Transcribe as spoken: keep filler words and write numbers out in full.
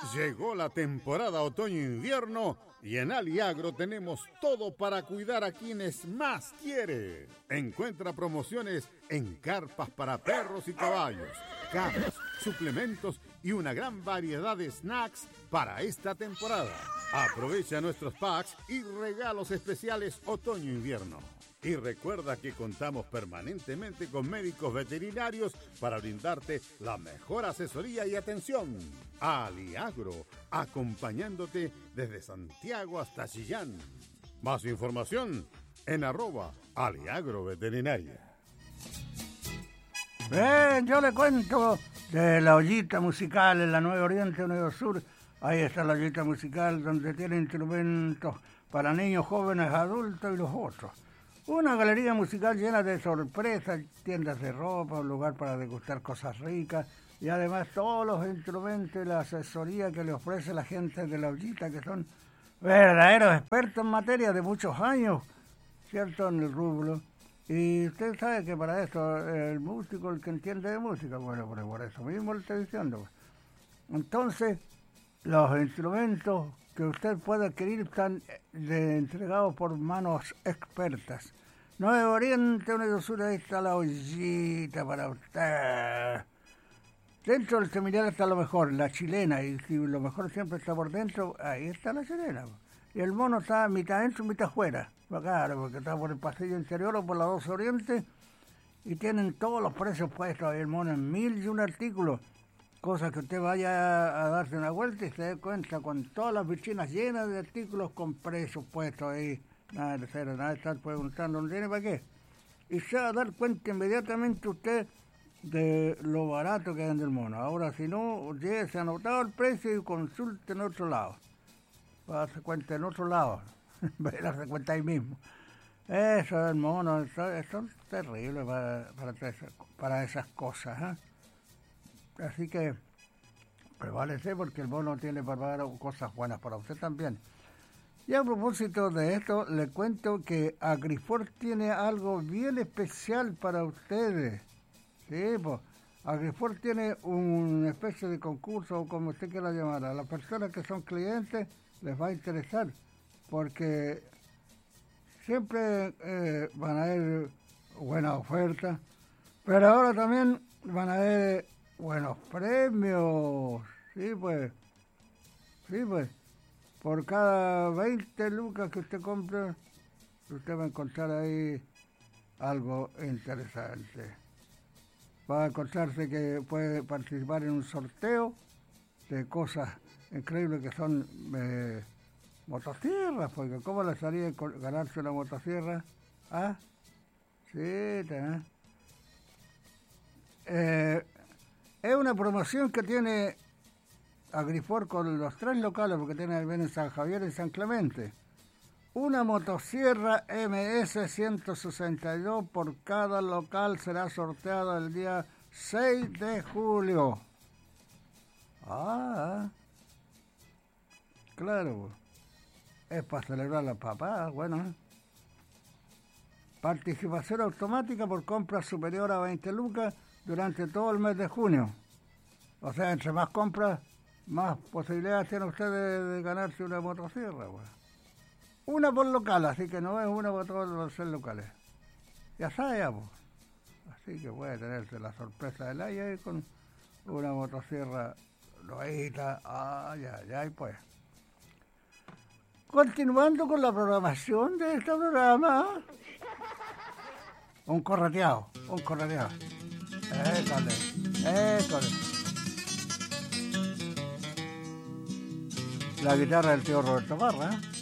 Llegó la temporada otoño-invierno y en Aliagro tenemos todo para cuidar a quienes más quiere. Encuentra promociones en carpas para perros y caballos, camas, suplementos y una gran variedad de snacks para esta temporada. Aprovecha nuestros packs y regalos especiales otoño-invierno. Y recuerda que contamos permanentemente con médicos veterinarios para brindarte la mejor asesoría y atención. Aliagro, acompañándote desde Santiago hasta Chillán. Más información en arroba Aliagro Veterinaria. Bien, yo le cuento de la ollita musical en la Nueva Oriente, Nuevo Sur. Ahí está la ollita musical donde tiene instrumentos para niños, jóvenes, adultos y los otros. Una galería musical llena de sorpresas, tiendas de ropa, un lugar para degustar cosas ricas y además todos los instrumentos y la asesoría que le ofrece la gente de la ollita, que son verdaderos expertos en materia de muchos años, ¿cierto?, en el rubro. Y usted sabe que para eso el músico, el que entiende de música, bueno, por, por eso mismo le estoy diciendo. Entonces, los instrumentos que usted puede adquirir están de, entregados por manos expertas. Nuevo Oriente, Unido Sur, ahí está la ollita para usted. Dentro del seminario está lo mejor, la chilena, y si lo mejor siempre está por dentro, ahí está la chilena. Y el mono está mitad dentro, mitad afuera. Claro, porque está por el pasillo interior o por la doce Oriente, y tienen todos los precios puestos ahí el mono en mil y un artículos. Cosa que usted vaya a darse una vuelta y se dé cuenta con todas las vitrinas llenas de artículos con precios puestos ahí. Nada de cero, nada de estar preguntando, ¿no tiene para qué? Y se va a dar cuenta inmediatamente usted de lo barato que es el mono. Ahora, si no, se ha anotado el precio y consulte en otro lado. Va a darse cuenta en otro lado. Va a darse cuenta ahí mismo. Eso es el mono, eso, eso es terrible para, para, para esas cosas, ¿eh? Así que preválece porque el mono tiene para dar cosas buenas para usted también. Y a propósito de esto, le cuento que Agrifort tiene algo bien especial para ustedes. Sí, pues Agrifort tiene una especie de concurso, o como usted quiera llamar, a las personas que son clientes les va a interesar, porque siempre eh, van a haber buenas ofertas, pero ahora también van a haber buenos premios. Sí, pues, sí, pues, por cada veinte lucas que usted compre, usted va a encontrar ahí algo interesante. Va a encontrarse que puede participar en un sorteo de cosas increíbles que son eh, motosierras, porque ¿cómo le salía ganarse una motosierra? ¿Ah? Sí, ¿eh? Eh, es una promoción que tiene Agrifort con los tres locales, porque tiene también en San Javier y San Clemente. Una motosierra M S ciento sesenta y dos por cada local será sorteada el día seis de julio. Ah, claro, es para celebrar la papá, bueno. Participación automática por compras superior a veinte lucas durante todo el mes de junio. O sea, entre más compras, más posibilidades tiene usted de, de ganarse una motosierra, bueno. Una por local, así que no es una por todos los seis locales. Ya sabe, ya, pues. Así que puede tenerse la sorpresa del aire con una motosierra nuevita. Ay, ay, ay, pues. Continuando con la programación de este programa. Un correteado, un correteado. École, école. La guitarra del tío Roberto Parra, ¿eh?